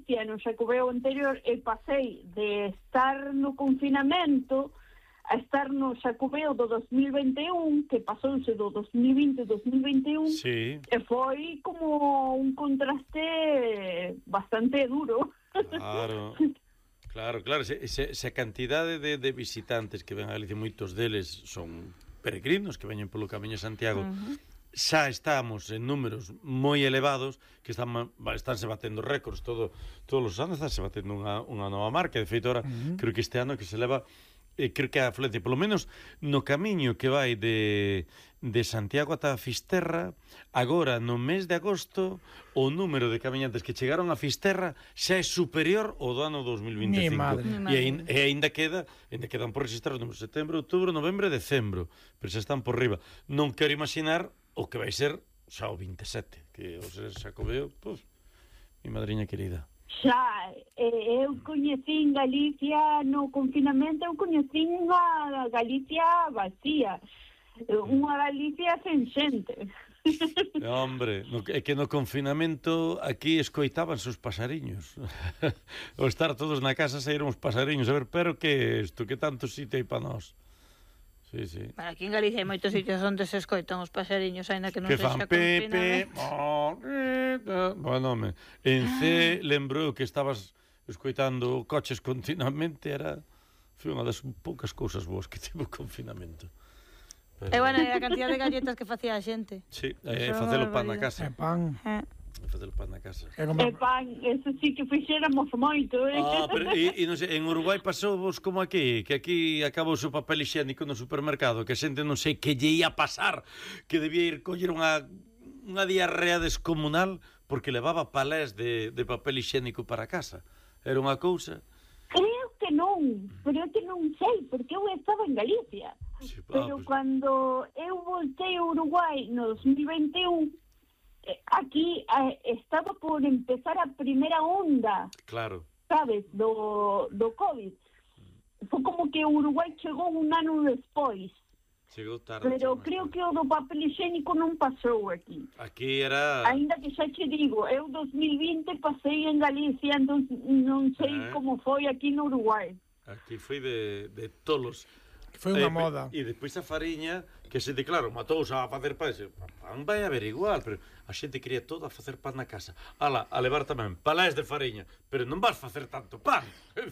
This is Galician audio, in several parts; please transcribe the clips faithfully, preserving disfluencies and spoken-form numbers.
Galicia no Xacobeo anterior e pasei de estar no confinamento a estar no Xacobeo do dos mil vinte e un, que pasouse do dos mil vinte a dos mil vinte e un, sí. E foi como un contraste bastante duro. Claro, claro, claro. Se, se, se a cantidade de, de visitantes que ven a Galicia, moitos deles son peregrinos que veñen polo Camiño de Santiago, uh-huh. xa estamos en números moi elevados, que están, estánse batendo récords todo, todos os anos, estánse batendo unha, unha nova marca. De feito, ahora, uh-huh. creo que este ano que se leva... Eh, creo que a afluencia, polo menos no camiño que vai de, de Santiago ata Fisterra, agora no mes de agosto o número de camiñantes que chegaron a Fisterra xa é superior ao do ano dos mil vinte e cinco. E aínda, e aínda queda, aínda quedan por registrar no setembro, outubro, novembro e decembro, pero xa están por riba. Non quero imaginar o que vai ser xa o vinte e sete, que o ser Xacobeo, pois, mi madriña querida. Xa, eh, eu coñecín Galicia no confinamento, eu coñecín unha Galicia vacía, unha Galicia sen xente. Hombre, no, é que no confinamento aquí escoitábanse os pasariños. O estar todos na casa saíron os pasariños, a ver, pero que isto, que tanto sitio hai para nós. Sí, sí. Bueno, aquí en Galicia hai moitos sitios onde se escoitan os pasariños, aínda que non que sexa Pepe, confinamento. Oh, eh, eh. Bueno, me, en C lembro que estabas escoitando coches continuamente, era foi unha das poucas cousas boas que tivo o confinamento. Pero... E bueno, a cantidad de galletas que facía a xente. Sí, e facelo pan na casa. E pan. Eh. Facer pan na casa. E pan, eso sí que fixéramos moito, eh? Ah, pero e, e non sei, en Uruguai pasou vos como aquí, que aquí acabou o papel higiénico no supermercado, que a xente non sei que lle ia pasar, que debía ir coller unha unha diarrea descomunal porque levaba palés de, de papel higiénico para casa. Era unha cousa. Creo que non, pero é que non sei, porque eu estaba en Galicia. Sí, ah, pero pues... cando eu voltei a Uruguai no dos mil vinte e un, aquí eh, estaba por empezar a primeira onda, claro, sabes, do, do COVID. Foi como que o Uruguai chegou un ano despois. Chegou tarde. Pero creo que o do papel higiénico non pasou aquí. Aquí era... Ainda que xa che digo, eu dos mil vinte pasei en Galicia, entón non sei eh. como foi aquí no Uruguai. Aquí foi de, de tolos. Foi unha moda. E despois a fariña, que se de claro, matouse a facer pan, e pan vai haber igual, pero a xente quería todo a facer pan na casa. Ala, a levar tamén palés de fariña, pero non vas facer tanto pan.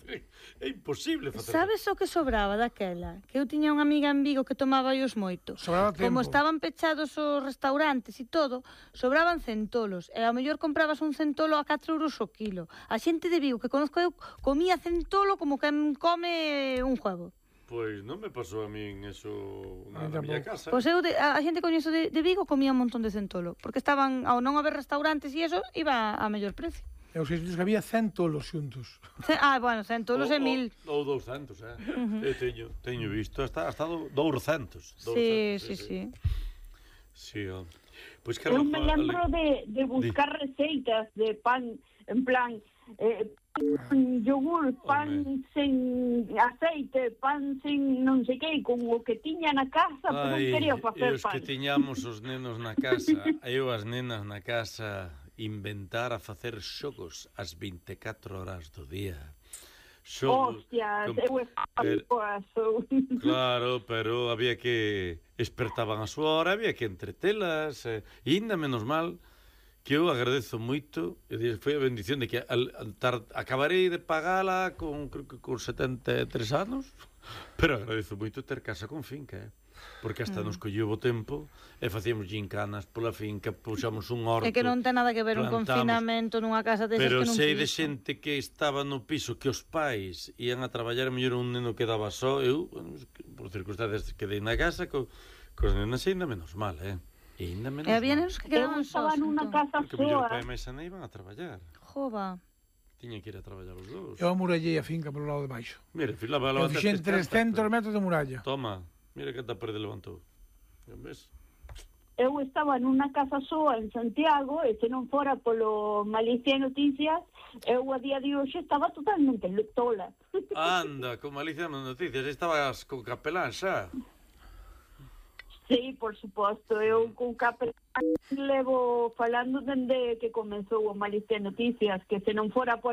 É imposible facer. Sabes o que sobraba daquela? Que eu tiña unha amiga en Vigo que tomaba os moito. Sobraba tempo. Como estaban pechados os restaurantes e todo, sobraban centolos. E ao mellor comprabas un centolo a catro euros o kilo. A xente de Vigo que conozco eu comía centolo como quen come un huevo. Pois non me pasou a min eso na, na miña casa. Pois eu, de, a, a xente coñezo de, de Vigo comía un montón de centolo, porque estaban, ao non haber restaurantes e eso, iba a mellor precio. Eu sei que había cen tolos xuntos. C ah, bueno, cen tolos e mil. Ou douscentos, eh. Uh -huh. Eu teño, teño visto, hasta, hasta douscentos. Sí, sí, sí. Sí, oh. Pois que eu me lembro de, de buscar de... receitas de pan, en plan... Eh, yogur, pan Home. Sen aceite, pan sen non sei que, con o que tiña na casa, pero non quería facer pan. E os que tiñamos os nenos na casa, eu as nenas na casa, inventar a facer xogos as vinte e catro horas do día. Xogos, hostias, com... eu estaba er... Claro, pero había que espertaban a súa hora, había que entretelas, e ainda menos mal que eu agradezo moito, e foi a bendición de que al, al tar, acabarei de pagala con, creo que con setenta e tres anos, pero agradezo moito ter casa con finca, eh? Porque hasta mm. nos colleu o tempo e facíamos gincanas pola finca, puxamos un horto. É que non ten nada que ver plantamos, un confinamento nunha casa desas pero que non sei piso. De xente que estaba no piso, que os pais ian a traballar, mellor un neno quedaba só, eu, por circunstancias, quedei na casa, co, cos nenas ainda menos mal, eh? E ainda menos e había nenos que quedaban sós. Eu estaba nunha casa soa. Porque mellor pai e máis ana iban a traballar. Jova. Tiña que ir a traballar os dous. Eu amurallei a finca polo lado de baixo. Mira, fila va a levantar. Eu fixen trescentos metros de muralla. Toma, mira que ta parede levantou. Ves? Eu estaba nunha casa soa en Santiago, e se non fora polo Malicia Noticias, eu a día de hoxe estaba totalmente tola. Anda, con Malicia Noticias, estabas con capelán xa. Sí, por suposto, eu con capelán levo falando dende que comezou o Malicia Noticias, que se non fora por